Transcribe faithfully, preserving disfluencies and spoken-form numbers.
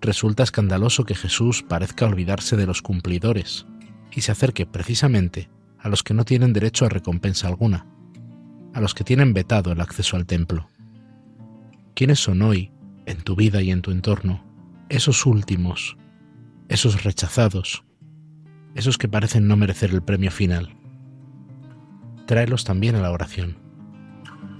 resulta escandaloso que Jesús parezca olvidarse de los cumplidores y se acerque precisamente a los que no tienen derecho a recompensa alguna, a los que tienen vetado el acceso al templo. ¿Quiénes son hoy, en tu vida y en tu entorno, esos últimos, esos rechazados, esos que parecen no merecer el premio final? Tráelos también a la oración.